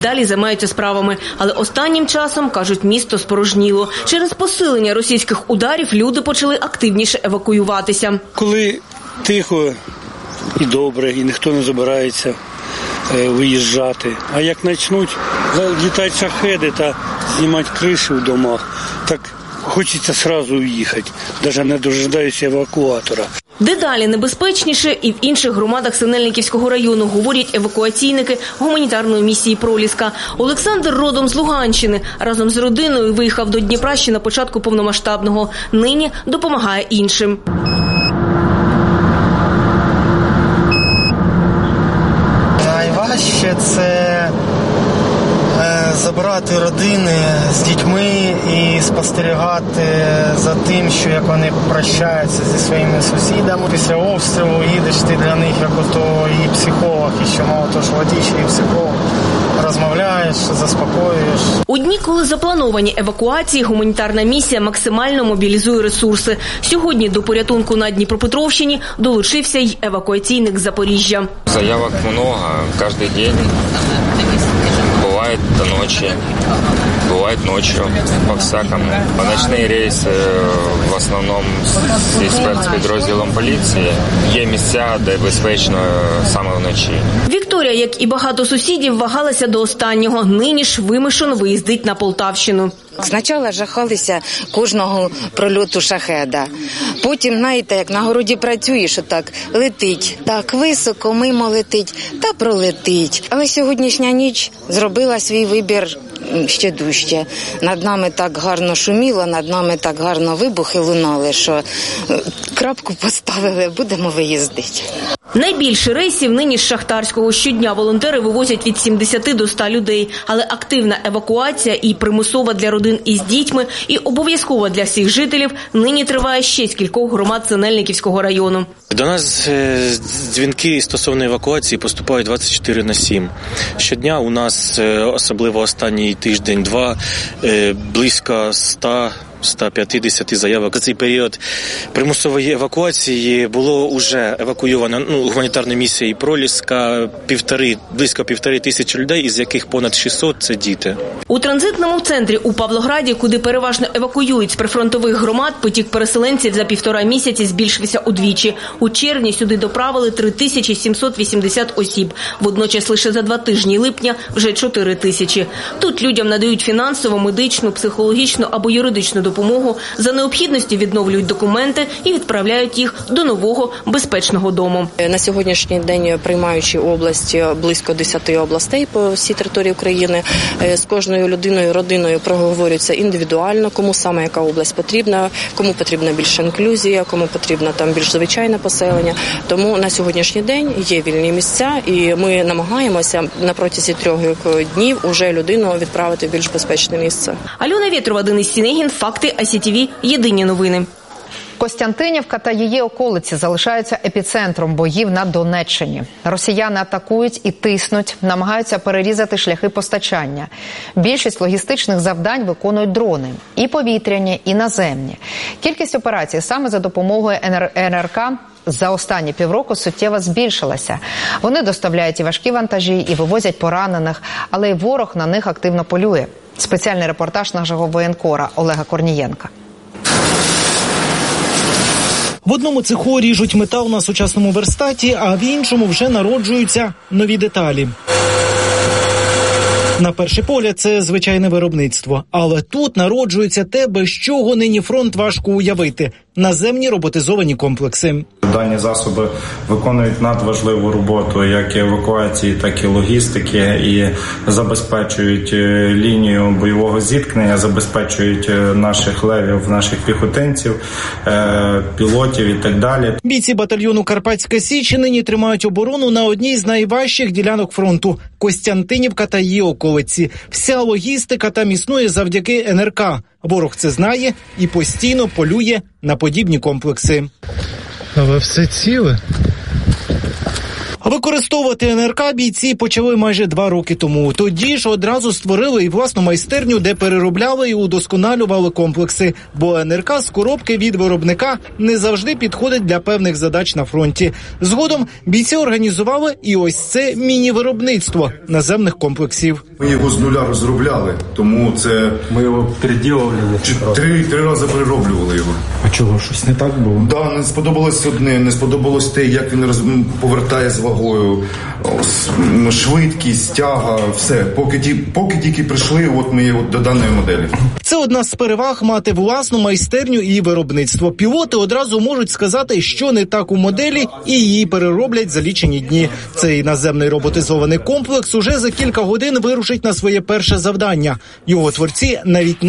Далі займаються справами. Але останнім часом, кажуть, місто спорожніло. Через посилення російських ударів люди почали активніше евакуюватися. Коли тихо і добре, і ніхто не забирається виїжджати. А як почнуть літати шахеди та знімати криші в домах, так хочеться одразу уїхати, навіть не дожидаючись евакуатора. Дедалі небезпечніше і в інших громадах Синельниківського району, говорять евакуаційники гуманітарної місії «Проліска». Олександр родом з Луганщини. Разом з родиною виїхав до Дніпра ще на початку повномасштабного. Нині допомагає іншим. Найважче – це забирати родини з дітьми і спостерігати за тим, що як вони прощаються зі своїми сусідами. Після обстрілу їдеш ти для них, як ото і психолог, і ще мало того, що водій, і психолог. Розмовляєш, заспокоюєш. У дні, коли заплановані евакуації, гуманітарна місія максимально мобілізує ресурси. Сьогодні до порятунку на Дніпропетровщині долучився й евакуаційник з Запоріжжя. Заявок много, кожен день. Бывает до ночи, бывает ночью, по-всякому. По ночные рейсы в основном зі спецпідрозділом поліції. Є місця, де безпечно саме вночі. Вікторія, як і багато сусідів, вагалася до останнього. Нині ж вимушено виїздить на Полтавщину. Спочатку жахалися кожного прольоту шахеда. Потім, знаєте, як на городі працюєш, отак летить. Так високо, мимо летить, та пролетить. Але сьогоднішня ніч зробила свій вибір ще дужче. Над нами так гарно шуміло, над нами так гарно вибухи лунали, що крапку поставили, будемо виїздити. Найбільше рейсів нині з Шахтарського. Щодня волонтери вивозять від 70 до 100 людей. Але активна евакуація і примусова для родин із дітьми, і обов'язкова для всіх жителів нині триває ще з кількох громад Синельниківського району. До нас дзвінки стосовно евакуації поступають 24/7. Щодня у нас, особливо останній тиждень-два, близько 100-150 заявок. За цей період примусової евакуації було вже евакуйовано гуманітарною місією «Проліска» близько 1500 людей, із яких понад 600 – це діти. У транзитному центрі у Павлограді, куди переважно евакуюють з прифронтових громад, потік переселенців за 1,5 місяці збільшився удвічі. У червні сюди доправили 3780 осіб. Водночас лише за 2 тижні липня вже 4000. Тут людям надають фінансову, медичну, психологічну або юридичну допомогу, за необхідності відновлюють документи і відправляють їх до нового безпечного дому. На сьогоднішній день приймаючі області близько 10 областей по всій території України. З кожною людиною, родиною проговорюється індивідуально, кому саме яка область потрібна, кому потрібна більша інклюзія, кому потрібно там більш звичайне поселення. Тому на сьогоднішній день є вільні місця, і ми намагаємося на протязі 3 днів уже людину відправити в більш безпечне місце. Альона Вєтрова, Денис Сінегін, Факти ICTV, єдині новини. Костянтинівка та її околиці залишаються епіцентром боїв на Донеччині. Росіяни атакують і тиснуть, намагаються перерізати шляхи постачання. Більшість логістичних завдань виконують дрони – і повітряні, і наземні. Кількість операцій саме за допомогою НРК за останні півроку суттєво збільшилася. Вони доставляють і важкі вантажі, і вивозять поранених, але й ворог на них активно полює. Спеціальний репортаж нашого воєнкора Олега Корнієнка. В одному цеху ріжуть метал на сучасному верстаті, а в іншому вже народжуються нові деталі. На перший погляд це звичайне виробництво. Але тут народжується те, без чого нині фронт важко уявити – наземні роботизовані комплекси. Дані засоби виконують надважливу роботу як і евакуації, так і логістики, і забезпечують лінію бойового зіткнення, забезпечують наших левів, наших піхотинців, пілотів і так далі. Бійці батальйону «Карпатська Січ» нині тримають оборону на одній з найважчих ділянок фронту – Костянтинівка та її околиці. Вся логістика там існує завдяки НРК. Ворог це знає і постійно полює на подібні комплекси. Але все ціле. Використовувати НРК бійці почали майже 2 роки тому. Тоді ж одразу створили і власну майстерню, де переробляли і удосконалювали комплекси. Бо НРК з коробки від виробника не завжди підходить для певних задач на фронті. Згодом бійці організували і ось це міні-виробництво наземних комплексів. Ми його з нуля розробляли, тому це... Ми його переділували? Три рази перероблювали його. А чого, щось не так було? Да, не сподобалось одне, не сподобалось те, як він повертає з вагою, швидкість, тяга, все. Поки тільки прийшли, от ми до даної моделі. Це одна з переваг мати власну майстерню і виробництво. Пілоти одразу можуть сказати, що не так у моделі, і її перероблять за лічені дні. Цей наземний роботизований комплекс уже за кілька годин вирушить на своє перше завдання. Його творці навіть не